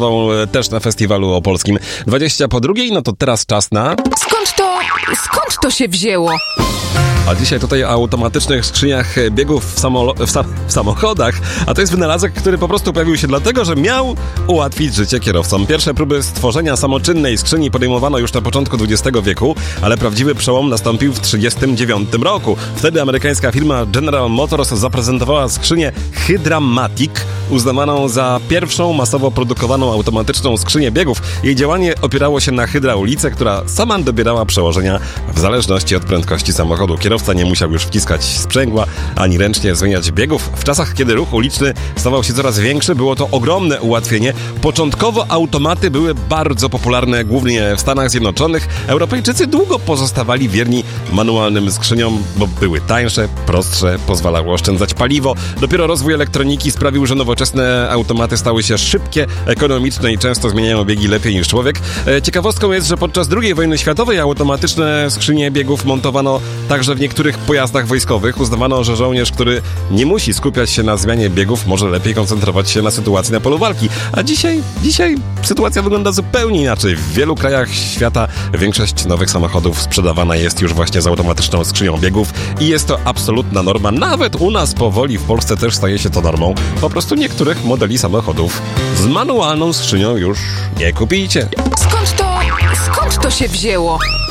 zaprezentował też na festiwalu opolskim. 20 po drugiej, no to teraz czas na... Skąd to się wzięło? A dzisiaj tutaj o automatycznych skrzyniach biegów w samochodach, a to jest wynalazek, który po prostu pojawił się dlatego, że miał ułatwić życie kierowcom. Pierwsze próby stworzenia samoczynnej skrzyni podejmowano już na początku XX wieku, ale prawdziwy przełom nastąpił w 1939 roku. Wtedy amerykańska firma General Motors zaprezentowała skrzynię Hydramatic, uznawaną za pierwszą masowo produkowaną automatyczną skrzynię biegów. Jej działanie opierało się na hydraulice, która sama dobierała przełożenia w zależności od prędkości samochodu. Kierowca nie musiał już wciskać sprzęgła, ani ręcznie zmieniać biegów. W czasach, kiedy ruch uliczny stawał się coraz większy, było to ogromne ułatwienie. Początkowo automaty były bardzo popularne, głównie w Stanach Zjednoczonych. Europejczycy długo pozostawali wierni manualnym skrzyniom, bo były tańsze, prostsze, pozwalały oszczędzać paliwo. Dopiero rozwój elektroniki sprawił, że nowoczesne automaty stały się szybkie, ekonomiczne i często zmieniają biegi lepiej niż człowiek. Ciekawostką jest, że podczas II wojny światowej automatyczne skrzynie biegów montowano także w niektórych pojazdach wojskowych. Uznawano, że żołnierz, który nie musi skupiać się na zmianie biegów, może lepiej koncentrować się na sytuacji na polu walki. A dzisiaj sytuacja wygląda zupełnie inaczej. W wielu krajach świata większość nowych samochodów sprzedawana jest już właśnie z automatyczną skrzynią biegów i jest to absolutna norma. Nawet u nas powoli w Polsce też staje się to normą. Po prostu niektórych modeli samochodów z manualną skrzynią już nie kupicie. Skąd to się wzięło?